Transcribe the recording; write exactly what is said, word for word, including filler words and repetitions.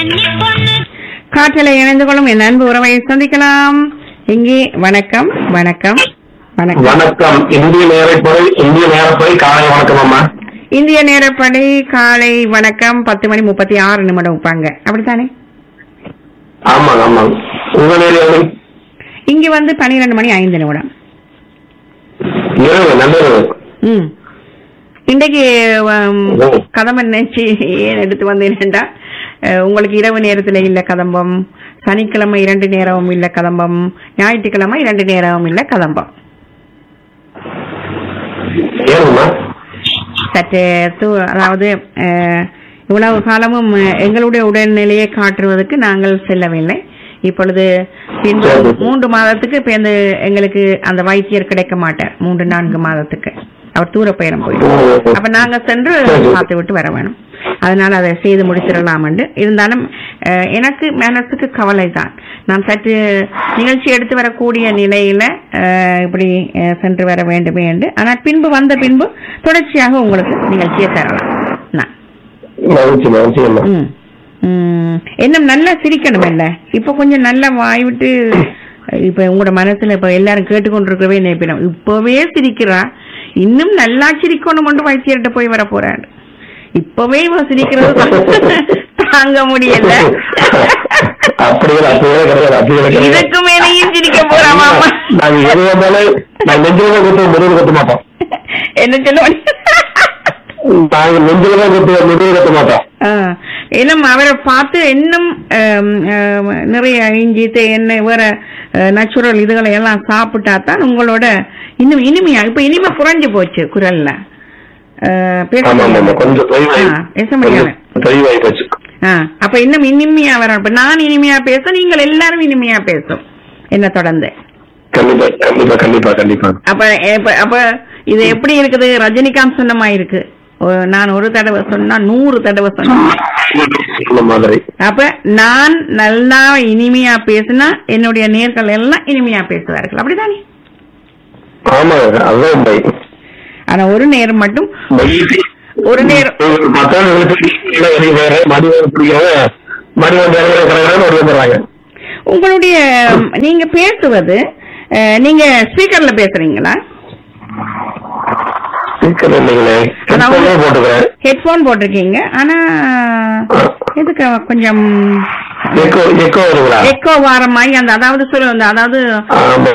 காற்றில இணைந்து கொள்ளும் என் அன்பு உறவை சந்திக்கலாம். இங்கே வணக்கம் வணக்கம் வணக்கம் வணக்கம். இந்திய நேரப்படி இந்திய நேரப்படி காலை வணக்கம் அம்மா. இந்திய நேரப்படி காலை வணக்கம். பத்து மணி முப்பத்தி ஆறு நிமிடம் வைப்பாங்க, அப்படித்தானே? ஆமாங்க ஆமாங்க. உங்க நேரம் இங்க வந்து பன்னிரண்டு மணி ஐந்து நிமிடம். இரவு நல்லது. ம் இன்றைக்கு கதம்பம் நினைச்சு ஏன் எடுத்து வந்தேன்டா, உங்களுக்கு இரவு நேரத்துல இல்ல கதம்பம், சனிக்கிழமை இரண்டு நேரமும் இல்ல கதம்பம், ஞாயிற்றுக்கிழமை இரண்டு நேரமும் இல்ல கதம்பம். சற்று அதாவது இவ்வளவு காலமும் எங்களுடைய உடல்நிலையை காட்டுவதற்கு நாங்கள் செல்லவில்லை. இப்பொழுது பின்பு மூன்று மாதத்துக்கு இப்ப எங்களுக்கு அந்த வைத்தியர் கிடைக்க மாட்டார். மூன்று நான்கு மாதத்துக்கு அவர் தூர பயணம் போயிடும். அப்ப நாங்க சென்று பார்த்து விட்டு வர வேணும். அதனால அதை செய்து முடிச்சிடலாம் என்று இருந்தாலும் எனக்கு மனசுக்கு கவலை தான். நான் சற்று நிகழ்ச்சி எடுத்து வரக்கூடிய நிலையில இப்படி சென்று வர வேண்டுமே என்று. ஆனால் பின்பு வந்த பின்பு தொடர்ச்சியாக உங்களுக்கு நிகழ்ச்சியை தரலாம். என்ன நல்லா சிரிக்கணும் இல்ல? இப்ப கொஞ்சம் நல்லா வாய் விட்டு இப்ப உங்களோட மனசுல இப்ப எல்லாரும் கேட்டுக்கொண்டிருக்கவே நினைப்பிடும், இப்பவே சிரிக்கிறா இன்னும் நல்லா சிரிக்கணும் கொண்டு வைத்தியர்கிட்ட போய் வர போறாரு. இப்பவே இவன் சிரிக்கிறது தாங்க முடியல. இதுக்கு மேலேயும் சிரிக்க போறாமா? என்ன சொல்ல இன்னும் அவரை பார்த்து இன்னும் நிறைய இஞ்சி என்ன வேற நேச்சுரல் இதுகளை எல்லாம் சாப்பிட்டா தான் உங்களோட இன்னும் இனிமையா. இப்ப இனிமை குறைஞ்சு போச்சு குரல்ல, பேச முடியாது. அப்ப இன்னும் இனிமையா வர. நான் இனிமையா பேச, நீங்கள் எல்லாரும் இனிமையா பேசும் என்ன தொடர்ந்து. அப்ப அப்ப இது எப்படி இருக்குது? ரஜினிகாந்த் சொன்ன மாதிரி இருக்கு. நான் ஒரு தடவை சொன்னா நூறு தடவை சொன்ன. அப்ப நான் நல்லா இனிமையா பேசினா என்னுடைய நேர்கள் எல்லாம் இனிமையா பேசுவார்கள், அப்படித்தானே? ஆனா ஒரு நேரம் மட்டும் ஒரு நேரம் உங்களுடைய நீங்க பேசுவது நீங்க ஸ்பீக்கர்ல பேசுறீங்களா? ஹெட்போன் போட்டிருக்கீங்க, ஆனா எதுக்கு கொஞ்சம் எக்கோ வார மாதிரி அந்த அதாவது சொல்லுங்க, அதாவது